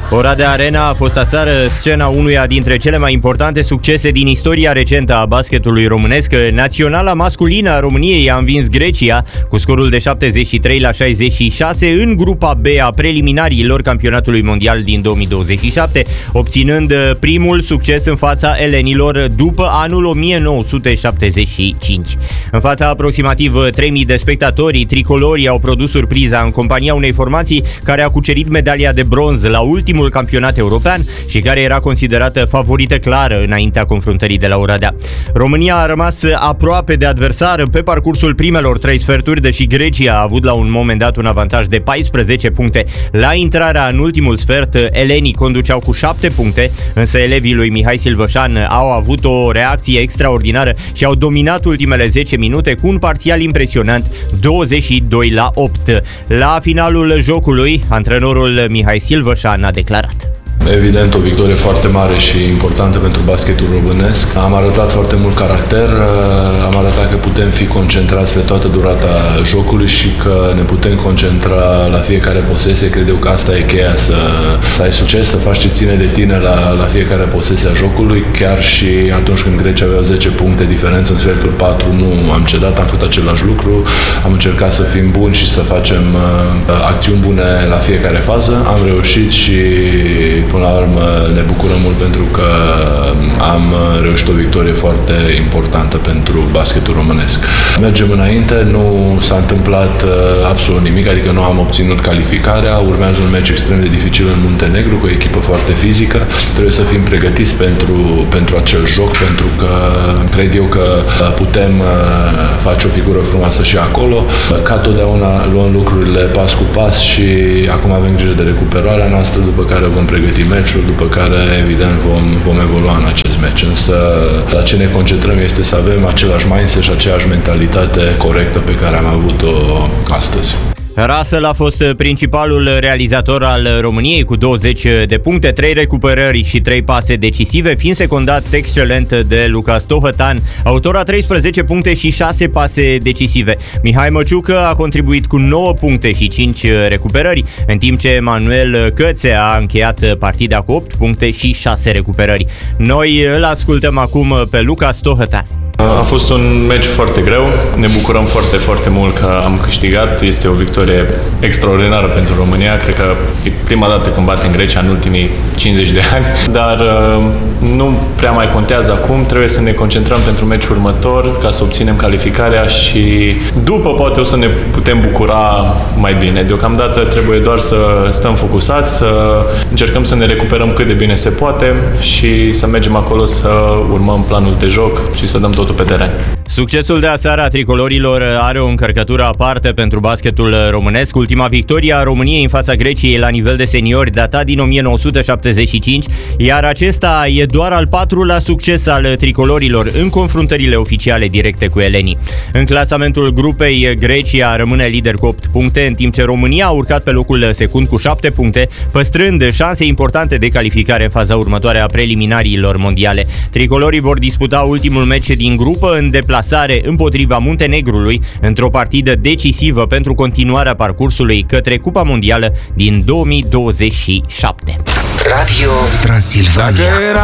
Oradea Arena a fost aseară scena unuia dintre cele mai importante succese din istoria recentă a basketului românesc. Naționala masculină a României a învins Grecia cu scorul de 73-66 în grupa B a preliminariilor campionatului mondial din 2027, obținând primul succes în fața elenilor după anul 1975. În fața aproximativ 3000 de spectatori, tricolorii au produs surpriza în compania unei formații care a cucerit medalia de bronz la ultimul campionat european și care era considerată favorită clară înaintea confruntării de la Oradea. România a rămas aproape de adversar pe parcursul primelor 3 sferturi, deși Grecia a avut la un moment dat un avantaj de 14 puncte. La intrarea în ultimul sfert, elenii conduceau cu 7 puncte, însă elevii lui Mihai Silvășan au avut o reacție extraordinară și au dominat ultimele 10 minute cu un parțial impresionant 22-8. La finalul jocului, antrenorul Mihai Silvășan a declarat: Evident, o victorie foarte mare și importantă pentru basketul românesc. Am arătat foarte mult caracter, am arătat că putem fi concentrați pe toată durata jocului și că ne putem concentra la fiecare posesie. Cred eu că asta e cheia, să ai succes, să faci ce ține de tine la fiecare posesie a jocului. Chiar și atunci când Grecia avea 10 puncte diferență în sfertul 4, nu am cedat, am făcut același lucru. Am încercat să fim buni și să facem acțiuni bune la fiecare fază. Am reușit și până la urmă ne bucurăm mult pentru că am reușit o victorie foarte importantă pentru basketul românesc. Mergem înainte, nu s-a întâmplat absolut nimic, adică nu am obținut calificarea. Urmează un meci extrem de dificil în Muntenegru cu o echipă foarte fizică. Trebuie să fim pregătiți pentru acel joc, pentru că cred eu că putem face o figură frumoasă și acolo. Ca totdeauna luăm lucrurile pas cu pas și acum avem grijă de recuperarea noastră, după care vom pregăti meciul, după care, evident, vom evolua în acest meci. Însă, la ce ne concentrăm este să avem același mindset și aceeași mentalitate corectă pe care am avut-o astăzi. Russell a fost principalul realizator al României cu 20 de puncte, 3 recuperări și 3 pase decisive, fiind secundat excelent de Luca Stohătan, autor a 13 puncte și 6 pase decisive. Mihai Măciucă a contribuit cu 9 puncte și 5 recuperări, în timp ce Emanuel Cățe a încheiat partida cu 8 puncte și 6 recuperări. Noi îl ascultăm acum pe Luca Stohătan. A fost un meci foarte greu, ne bucurăm foarte, foarte mult că am câștigat, este o victorie extraordinară pentru România, cred că e prima dată când batem Grecia în ultimii 50 de ani, dar nu prea mai contează acum, trebuie să ne concentrăm pentru meciul următor ca să obținem calificarea și după poate o să ne putem bucura mai bine. Deocamdată trebuie doar să stăm focusați, să încercăm să ne recuperăm cât de bine se poate și să mergem acolo să urmăm planul de joc și să dăm totul pe teren. Succesul de aseară a tricolorilor are o încărcătură aparte pentru basketul românesc. Ultima victorie a României în fața Greciei la nivel de seniori data din 1975, iar acesta e doar al 4-lea succes al tricolorilor în confruntările oficiale directe cu elenii. În clasamentul grupei, Grecia rămâne lider cu 8 puncte, în timp ce România a urcat pe locul secund cu 7 puncte, păstrând șanse importante de calificare în faza următoare a preliminariilor mondiale. Tricolorii vor disputa ultimul meci din grupă în deplasare împotriva Muntenegrului, într-o partidă decisivă pentru continuarea parcursului către Cupa Mondială din 2027. Radio Transilvania.